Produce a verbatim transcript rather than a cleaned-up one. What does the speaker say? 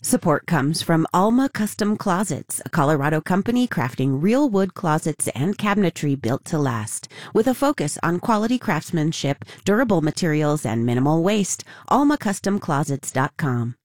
Support comes from Alma Custom Closets, a Colorado company crafting real wood closets and cabinetry built to last. With a focus on quality craftsmanship, durable materials, and minimal waste, alma custom closets dot com.